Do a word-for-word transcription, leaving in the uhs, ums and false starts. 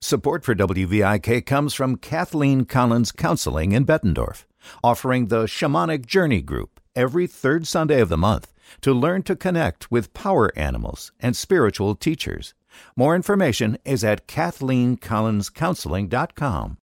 Support for W V I K comes from Kathleen Collins Counseling in Bettendorf, offering the Shamanic Journey Group every third Sunday of the month to learn to connect with power animals and spiritual teachers. More information is at kathleen collins counseling dot com.